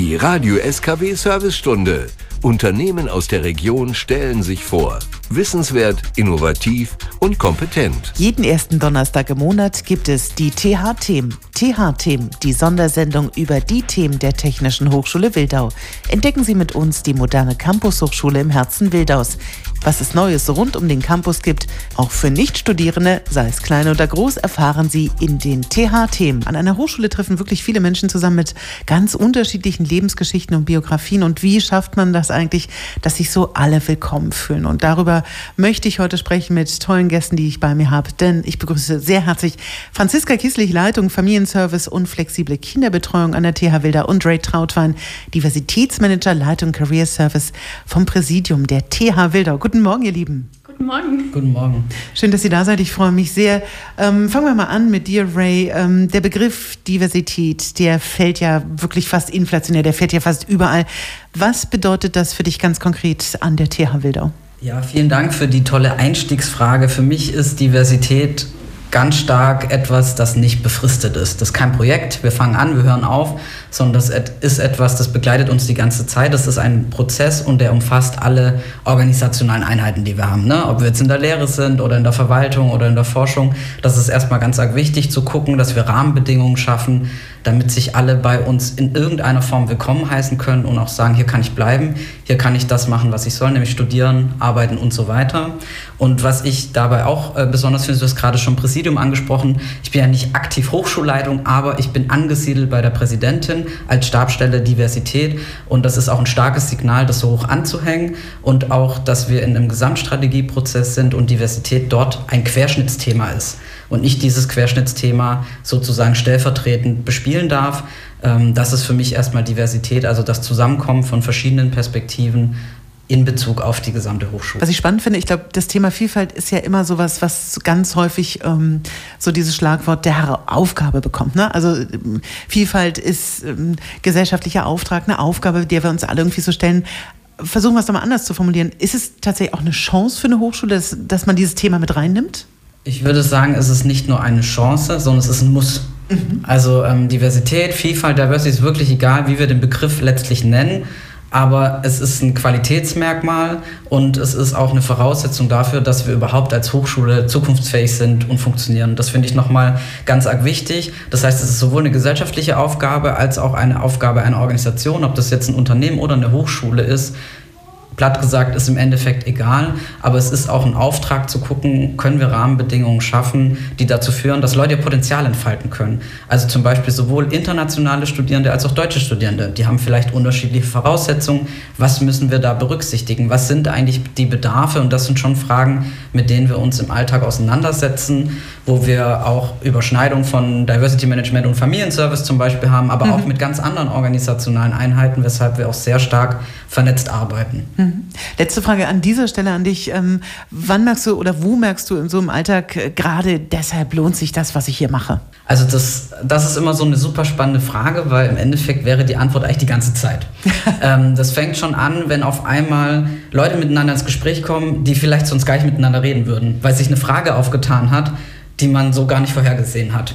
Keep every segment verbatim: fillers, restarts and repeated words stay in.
Die Radio S K W Servicestunde. Unternehmen aus der Region stellen sich vor. Wissenswert, innovativ und kompetent. Jeden ersten Donnerstag im Monat gibt es die T H-Themen. T H-Themen, die Sondersendung über die Themen der Technischen Hochschule Wildau. Entdecken Sie mit uns die moderne Campus-Hochschule im Herzen Wildaus. Was es Neues rund um den Campus gibt, auch für Nichtstudierende, sei es klein oder groß, erfahren Sie in den T H-Themen. An einer Hochschule treffen wirklich viele Menschen zusammen mit ganz unterschiedlichen Lebensgeschichten und Biografien. Und wie schafft man das eigentlich, dass sich so alle willkommen fühlen? Und darüber möchte ich heute sprechen mit tollen Gästen, die ich bei mir habe. Denn ich begrüße sehr herzlich Franziska Kieslich, Leitung Familienservice und flexible Kinderbetreuung an der T H Wildau, und Ray Trautwein, Diversitätsmanager, Leitung Career Service vom Präsidium der T H Wildau. Guten Morgen, ihr Lieben. Guten Morgen. Guten Morgen. Schön, dass Sie da seid. Ich freue mich sehr. Ähm, fangen wir mal an mit dir, Ray. Ähm, der Begriff Diversität, der fällt ja wirklich fast inflationär, der fällt ja fast überall. Was bedeutet das für dich ganz konkret an der T H Wildau? Ja, vielen Dank für die tolle Einstiegsfrage. Für mich ist Diversität ganz stark etwas, das nicht befristet ist. Das ist kein Projekt, wir fangen an, wir hören auf, sondern das ist etwas, das begleitet uns die ganze Zeit. Das ist ein Prozess und der umfasst alle organisationalen Einheiten, die wir haben. Ne? Ob wir jetzt in der Lehre sind oder in der Verwaltung oder in der Forschung, das ist erstmal ganz arg wichtig zu gucken, dass wir Rahmenbedingungen schaffen, damit sich alle bei uns in irgendeiner Form willkommen heißen können und auch sagen, hier kann ich bleiben, hier kann ich das machen, was ich soll, nämlich studieren, arbeiten und so weiter. Und was ich dabei auch äh, besonders finde, du hast gerade schon Präsidium angesprochen, ich bin ja nicht aktiv Hochschulleitung, aber ich bin angesiedelt bei der Präsidentin als Stabsstelle Diversität, und das ist auch ein starkes Signal, das so hoch anzuhängen, und auch, dass wir in einem Gesamtstrategieprozess sind und Diversität dort ein Querschnittsthema ist und nicht dieses Querschnittsthema sozusagen stellvertretend bespielen darf. Das ist für mich erstmal Diversität, also das Zusammenkommen von verschiedenen Perspektiven in Bezug auf die gesamte Hochschule. Was ich spannend finde, ich glaube, das Thema Vielfalt ist ja immer sowas, was ganz häufig ähm, so dieses Schlagwort der Aufgabe bekommt. Ne? Also ähm, Vielfalt ist ähm, gesellschaftlicher Auftrag, eine Aufgabe, der wir uns alle irgendwie so stellen. Versuchen wir es doch mal anders zu formulieren. Ist es tatsächlich auch eine Chance für eine Hochschule, dass, dass man dieses Thema mit reinnimmt? Ich würde sagen, es ist nicht nur eine Chance, sondern es ist ein Muss. Mhm. Also ähm, Diversität, Vielfalt, Diversity ist wirklich egal, wie wir den Begriff letztlich nennen, aber es ist ein Qualitätsmerkmal und es ist auch eine Voraussetzung dafür, dass wir überhaupt als Hochschule zukunftsfähig sind und funktionieren. Das finde ich nochmal ganz arg wichtig. Das heißt, es ist sowohl eine gesellschaftliche Aufgabe als auch eine Aufgabe einer Organisation, ob das jetzt ein Unternehmen oder eine Hochschule ist. Platt gesagt ist im Endeffekt egal, aber es ist auch ein Auftrag zu gucken, können wir Rahmenbedingungen schaffen, die dazu führen, dass Leute ihr Potenzial entfalten können. Also zum Beispiel sowohl internationale Studierende als auch deutsche Studierende, die haben vielleicht unterschiedliche Voraussetzungen. Was müssen wir da berücksichtigen? Was sind eigentlich die Bedarfe? Und das sind schon Fragen, mit denen wir uns im Alltag auseinandersetzen, wo wir auch Überschneidung von Diversity Management und Familienservice zum Beispiel haben, aber mhm. auch mit ganz anderen organisationalen Einheiten, weshalb wir auch sehr stark vernetzt arbeiten. Mhm. Letzte Frage an dieser Stelle an dich. Ähm, wann merkst du oder wo merkst du in so einem Alltag äh, gerade deshalb lohnt sich das, was ich hier mache? Also das, das ist immer so eine super spannende Frage, weil im Endeffekt wäre die Antwort eigentlich die ganze Zeit. ähm, das fängt schon an, wenn auf einmal Leute miteinander ins Gespräch kommen, die vielleicht sonst gar nicht miteinander reden würden, weil sich eine Frage aufgetan hat, die man so gar nicht vorhergesehen hat.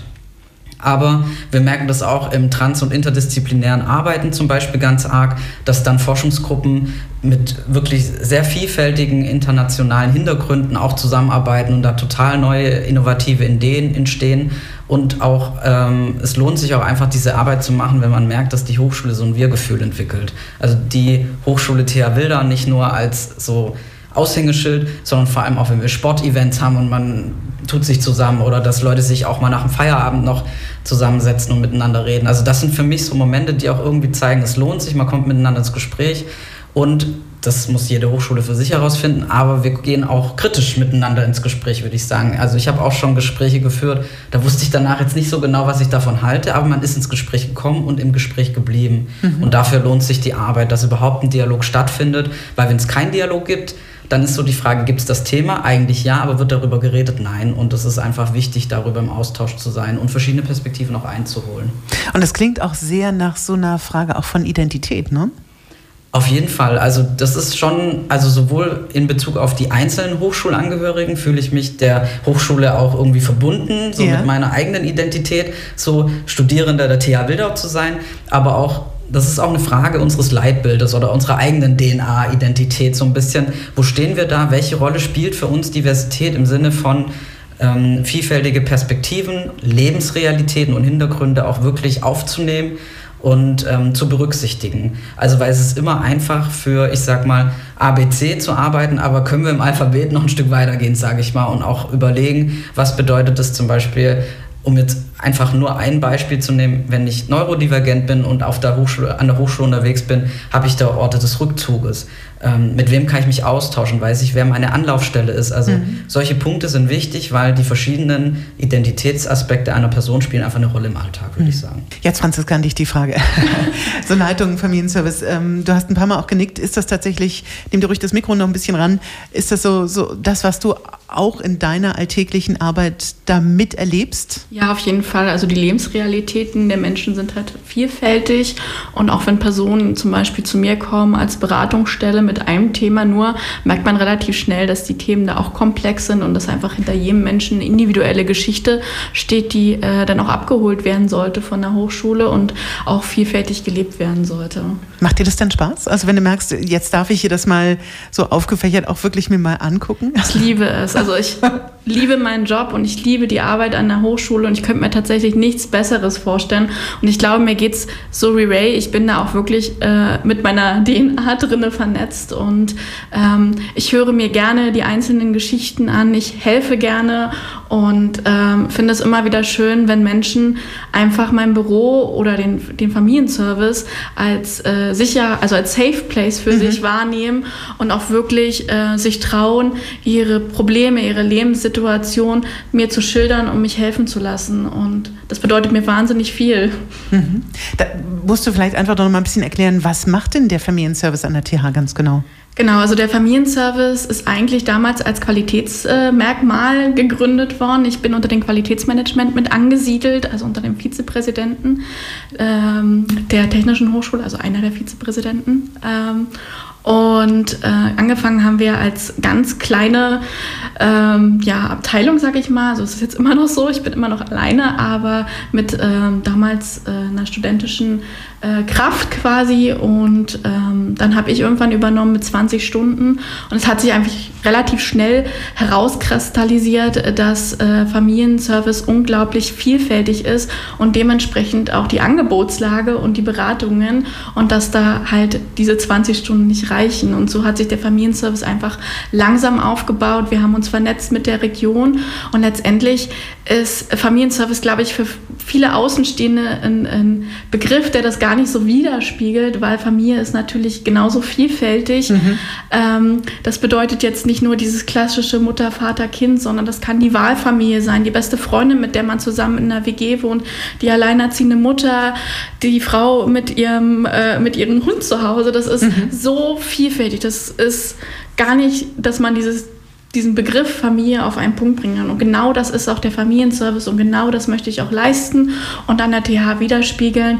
Aber wir merken das auch im trans- und interdisziplinären Arbeiten zum Beispiel ganz arg, dass dann Forschungsgruppen mit wirklich sehr vielfältigen internationalen Hintergründen auch zusammenarbeiten und da total neue, innovative Ideen entstehen. Und auch ähm, es lohnt sich auch einfach, diese Arbeit zu machen, wenn man merkt, dass die Hochschule so ein Wir-Gefühl entwickelt. Also die Hochschule T H Wildau nicht nur als so Aushängeschild, sondern vor allem auch, wenn wir Sportevents haben und man tut sich zusammen oder dass Leute sich auch mal nach dem Feierabend noch zusammensetzen und miteinander reden. Also das sind für mich so Momente, die auch irgendwie zeigen, es lohnt sich, man kommt miteinander ins Gespräch, und das muss jede Hochschule für sich herausfinden, aber wir gehen auch kritisch miteinander ins Gespräch, würde ich sagen. Also ich habe auch schon Gespräche geführt, da wusste ich danach jetzt nicht so genau, was ich davon halte, aber man ist ins Gespräch gekommen und im Gespräch geblieben. Mhm. Und dafür lohnt sich die Arbeit, dass überhaupt ein Dialog stattfindet, weil wenn es keinen Dialog gibt, dann ist so die Frage, gibt es das Thema? Eigentlich ja, aber wird darüber geredet? Nein. Und es ist einfach wichtig, darüber im Austausch zu sein und verschiedene Perspektiven auch einzuholen. Und das klingt auch sehr nach so einer Frage auch von Identität, ne? Auf jeden Fall. Also das ist schon, also sowohl in Bezug auf die einzelnen Hochschulangehörigen fühle ich mich der Hochschule auch irgendwie verbunden, so ja. mit meiner eigenen Identität, so Studierender der T H Wildau zu sein, aber auch das ist auch eine Frage unseres Leitbildes oder unserer eigenen D N A-Identität so ein bisschen. Wo stehen wir da? Welche Rolle spielt für uns Diversität im Sinne von ähm, vielfältige Perspektiven, Lebensrealitäten und Hintergründe auch wirklich aufzunehmen und ähm, zu berücksichtigen? Also weil es ist immer einfach für, ich sag mal, A B C zu arbeiten, aber können wir im Alphabet noch ein Stück weitergehen, sage ich mal, und auch überlegen, was bedeutet das zum Beispiel, um jetzt einfach nur ein Beispiel zu nehmen, wenn ich neurodivergent bin und auf der Hochschule, an der Hochschule unterwegs bin, habe ich da Orte des Rückzuges. Ähm, mit wem kann ich mich austauschen? Weiß ich, wer meine Anlaufstelle ist? Also mhm. solche Punkte sind wichtig, weil die verschiedenen Identitätsaspekte einer Person spielen einfach eine Rolle im Alltag, würde mhm. ich sagen. Jetzt, Franziska, an dich die Frage. So Leitung, Familienservice. Ähm, du hast ein paar Mal auch genickt. Ist das tatsächlich, nimm dir ruhig das Mikro noch ein bisschen ran, ist das so, so das, was du auch in deiner alltäglichen Arbeit da miterlebst? Ja, auf jeden Fall. Also die Lebensrealitäten der Menschen sind halt vielfältig. Und auch wenn Personen zum Beispiel zu mir kommen als Beratungsstelle mit einem Thema nur, merkt man relativ schnell, dass die Themen da auch komplex sind und dass einfach hinter jedem Menschen eine individuelle Geschichte steht, die äh, dann auch abgeholt werden sollte von der Hochschule und auch vielfältig gelebt werden sollte. Macht dir das denn Spaß? Also wenn du merkst, jetzt darf ich hier das mal so aufgefächert auch wirklich mir mal angucken? Ich liebe es. Also ich liebe meinen Job und ich liebe die Arbeit an der Hochschule und ich könnte mir tatsächlich nichts Besseres vorstellen. Und ich glaube, mir geht's so wie Ray. Ich bin da auch wirklich äh, mit meiner D N A drinne vernetzt und ähm, ich höre mir gerne die einzelnen Geschichten an. Ich helfe gerne und ähm, finde es immer wieder schön, wenn Menschen einfach mein Büro oder den, den Familienservice als äh, sicher, also als Safe Place für mhm. sich wahrnehmen und auch wirklich äh, sich trauen, ihre Probleme, ihre Lebenssituation mir zu schildern und mich helfen zu lassen. Und das bedeutet mir wahnsinnig viel. Mhm. Da musst du vielleicht einfach noch mal ein bisschen erklären, was macht denn der Familienservice an der T H ganz genau? Genau, also der Familienservice ist eigentlich damals als Qualitätsmerkmal äh, gegründet worden. Ich bin unter dem Qualitätsmanagement mit angesiedelt, also unter dem Vizepräsidenten ähm, der Technischen Hochschule, also einer der Vizepräsidenten. Ähm, Und äh, angefangen haben wir als ganz kleine ähm, ja, Abteilung, sage ich mal. Also es ist jetzt immer noch so, ich bin immer noch alleine, aber mit ähm, damals äh, einer studentischen äh, Kraft quasi. Und ähm, dann habe ich irgendwann übernommen mit zwanzig Stunden. Und es hat sich eigentlich relativ schnell herauskristallisiert, dass äh, Familienservice unglaublich vielfältig ist und dementsprechend auch die Angebotslage und die Beratungen und dass da halt diese zwanzig Stunden nicht reichen. Und so hat sich der Familienservice einfach langsam aufgebaut. Wir haben uns vernetzt mit der Region und letztendlich ist Familienservice, glaube ich, für viele Außenstehende ein, ein Begriff, der das gar nicht so widerspiegelt, weil Familie ist natürlich genauso vielfältig. Mhm. Ähm, das bedeutet jetzt nicht nur dieses klassische Mutter, Vater, Kind, sondern das kann die Wahlfamilie sein, die beste Freundin, mit der man zusammen in einer W G wohnt, die alleinerziehende Mutter, die Frau mit ihrem, äh, mit ihrem Hund zu Hause. Das ist mhm. so vielfältig. Das ist gar nicht, dass man dieses diesen Begriff Familie auf einen Punkt bringen kann. Und genau das ist auch der Familienservice und genau das möchte ich auch leisten und an der T H widerspiegeln,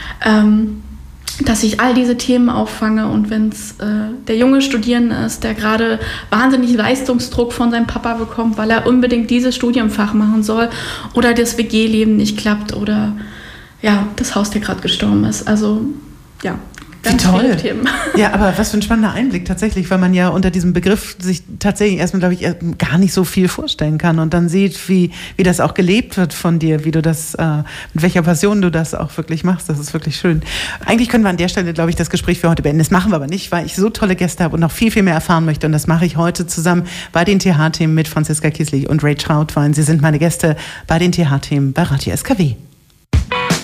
ähm, dass ich all diese Themen auffange und wenn es äh, der junge Studierende ist, der gerade wahnsinnig Leistungsdruck von seinem Papa bekommt, weil er unbedingt dieses Studienfach machen soll oder das W G-Leben nicht klappt oder ja, das Haustier gerade gestorben ist. Also ja, ganz viele Themen. Ja, aber was für ein spannender Einblick tatsächlich, weil man ja unter diesem Begriff sich tatsächlich erstmal, glaube ich, gar nicht so viel vorstellen kann und dann sieht, wie, wie das auch gelebt wird von dir, wie du das, äh, mit welcher Passion du das auch wirklich machst. Das ist wirklich schön. Eigentlich können wir an der Stelle, glaube ich, das Gespräch für heute beenden. Das machen wir aber nicht, weil ich so tolle Gäste habe und noch viel, viel mehr erfahren möchte. Und das mache ich heute zusammen bei den T H-Themen mit Franziska Kieslich und Ray Trautwein. Sie sind meine Gäste bei den T H-Themen bei Radio S K W.